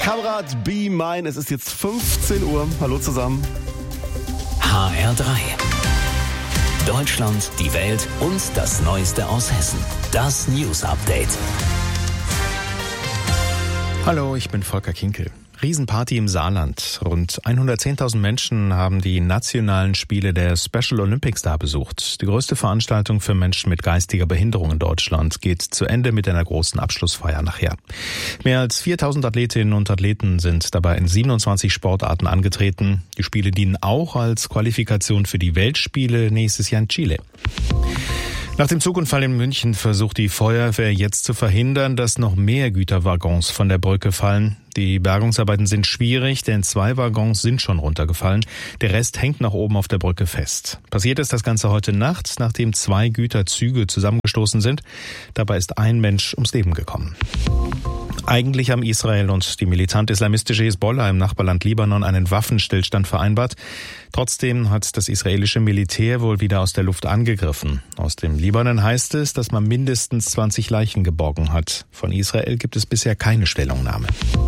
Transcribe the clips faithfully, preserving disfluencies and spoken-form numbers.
Kamerad, be mine. Es ist jetzt fünfzehn Uhr. Hallo zusammen. H R drei. Deutschland, die Welt und das Neueste aus Hessen. Das News Update. Hallo, ich bin Volker Kinkel. Riesenparty im Saarland. Rund hundertzehntausend Menschen haben die nationalen Spiele der Special Olympics da besucht. Die größte Veranstaltung für Menschen mit geistiger Behinderung in Deutschland geht zu Ende mit einer großen Abschlussfeier nachher. Mehr als viertausend Athletinnen und Athleten sind dabei in siebenundzwanzig Sportarten angetreten. Die Spiele dienen auch als Qualifikation für die Weltspiele nächstes Jahr in Chile. Nach dem Zugunfall in München versucht die Feuerwehr jetzt zu verhindern, dass noch mehr Güterwaggons von der Brücke fallen. Die Bergungsarbeiten sind schwierig, denn zwei Waggons sind schon runtergefallen. Der Rest hängt nach oben auf der Brücke fest. Passiert ist das Ganze heute Nacht, nachdem zwei Güterzüge zusammengestoßen sind. Dabei ist ein Mensch ums Leben gekommen. Eigentlich haben Israel und die militant-islamistische Hisbollah im Nachbarland Libanon einen Waffenstillstand vereinbart. Trotzdem hat das israelische Militär wohl wieder aus der Luft angegriffen. Aus dem Libanon heißt es, dass man mindestens zwanzig Leichen geborgen hat. Von Israel gibt es bisher keine Stellungnahme.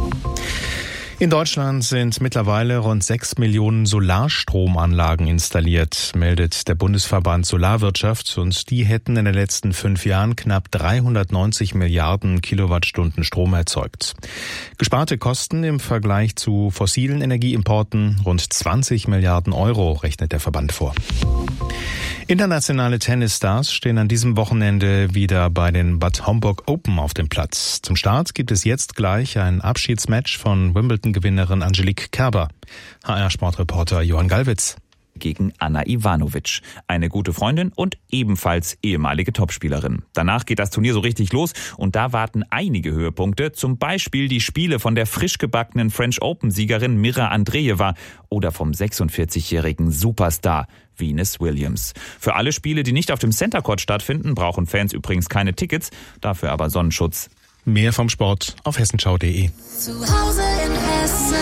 In Deutschland sind mittlerweile rund sechs Millionen Solarstromanlagen installiert, meldet der Bundesverband Solarwirtschaft, und die hätten in den letzten fünf Jahren knapp dreihundertneunzig Milliarden Kilowattstunden Strom erzeugt. Gesparte Kosten im Vergleich zu fossilen Energieimporten rund zwanzig Milliarden Euro, rechnet der Verband vor. Internationale Tennisstars stehen an diesem Wochenende wieder bei den Bad Homburg Open auf dem Platz. Zum Start gibt es jetzt gleich ein Abschiedsmatch von Wimbledon-Gewinnerin Angelique Kerber. H R-Sportreporter Johann Gallwitz. Gegen Anna Ivanovic, eine gute Freundin und ebenfalls ehemalige Topspielerin. Danach geht das Turnier so richtig los und da warten einige Höhepunkte, zum Beispiel die Spiele von der frisch gebackenen French Open-Siegerin Mira Andreeva oder vom sechsundvierzigjährigen Superstar Venus Williams. Für alle Spiele, die nicht auf dem Center Court stattfinden, brauchen Fans übrigens keine Tickets, dafür aber Sonnenschutz. Mehr vom Sport auf hessenschau punkt de. Zu Hause in Hessen.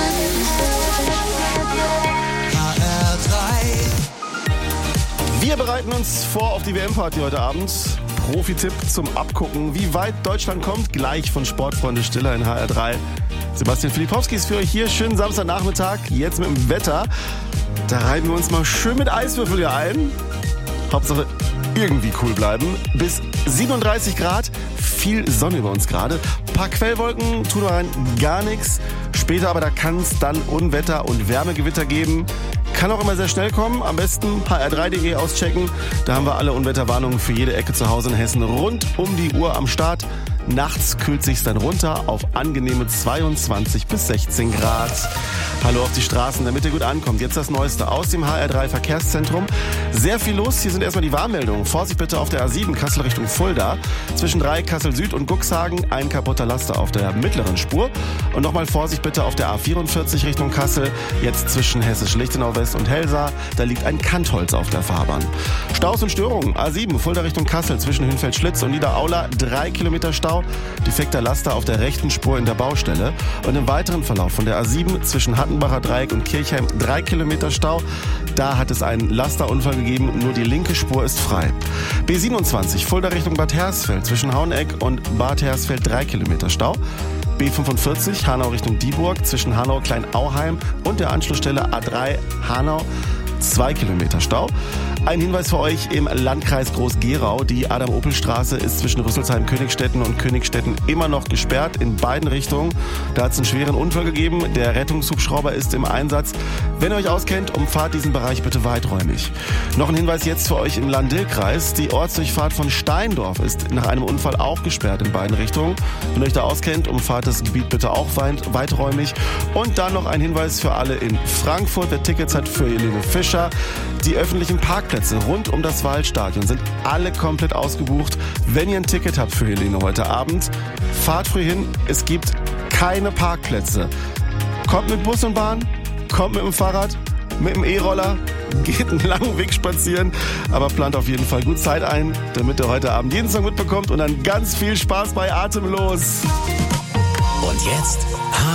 Wir bereiten uns vor auf die W M-Party heute Abend. Profi-Tipp zum Abgucken, wie weit Deutschland kommt, gleich von Sportfreunde Stiller in H R drei. Sebastian Filipowski ist für euch hier. Schönen Samstagnachmittag, jetzt mit dem Wetter. Da reiben wir uns mal schön mit Eiswürfel hier ein. Hauptsache irgendwie cool bleiben. Bis siebenunddreißig Grad, viel Sonne über uns gerade. Ein paar Quellwolken tun rein gar nichts. Später aber da kann es dann Unwetter und Wärmegewitter geben. Kann auch immer sehr schnell kommen. Am besten h r drei punkt de auschecken. Da haben wir alle Unwetterwarnungen für jede Ecke zu Hause in Hessen rund um die Uhr am Start. Nachts kühlt sich's dann runter auf angenehme zweiundzwanzig bis sechzehn Grad. Hallo auf die Straßen, damit ihr gut ankommt. Jetzt das Neueste aus dem H R drei Verkehrszentrum. Sehr viel los. Hier sind erstmal die Warnmeldungen. Vorsicht bitte auf der A sieben, Kassel Richtung Fulda. Zwischen drei Kassel Süd und Guxhagen ein kaputter Laster auf der mittleren Spur. Und nochmal Vorsicht bitte auf der A vierundvierzig Richtung Kassel. Jetzt zwischen Hessisch-Lichtenau West und Helsa. Da liegt ein Kantholz auf der Fahrbahn. Staus und Störungen. A sieben, Fulda Richtung Kassel. Zwischen Hünfeld-Schlitz und Niederaula. Drei Kilometer Stau. Defekter Laster auf der rechten Spur in der Baustelle. Und im weiteren Verlauf von der A sieben zwischen Hattenbacher Dreieck und Kirchheim drei Kilometer Stau. Da hat es einen Lasterunfall gegeben. Nur die linke Spur ist frei. B siebenundzwanzig, Fulda Richtung Bad Hersfeld. Zwischen Haueneck und Bad Hersfeld drei Kilometer Stau. B fünfundvierzig, Hanau Richtung Dieburg. Zwischen Hanau Kleinauheim und der Anschlussstelle A drei Hanau. Zwei Kilometer Stau. Ein Hinweis für euch im Landkreis Groß-Gerau. Die Adam-Opel-Straße ist zwischen Rüsselsheim-Königstetten und Königstetten immer noch gesperrt in beiden Richtungen. Da hat es einen schweren Unfall gegeben. Der Rettungshubschrauber ist im Einsatz. Wenn ihr euch auskennt, umfahrt diesen Bereich bitte weiträumig. Noch ein Hinweis jetzt für euch im Lahn-Dill-Kreis. Die Ortsdurchfahrt von Steindorf ist nach einem Unfall auch gesperrt in beiden Richtungen. Wenn ihr euch da auskennt, umfahrt das Gebiet bitte auch weit, weiträumig. Und dann noch ein Hinweis für alle in Frankfurt. Wer Tickets hat für Helene Fischer. Die öffentlichen Parkplätze rund um das Waldstadion sind alle komplett ausgebucht. Wenn ihr ein Ticket habt für Helene heute Abend, fahrt früh hin. Es gibt keine Parkplätze. Kommt mit Bus und Bahn, kommt mit dem Fahrrad, mit dem E-Roller, geht einen langen Weg spazieren, aber plant auf jeden Fall gut Zeit ein, damit ihr heute Abend jeden Song mitbekommt und dann ganz viel Spaß bei Atemlos. Und jetzt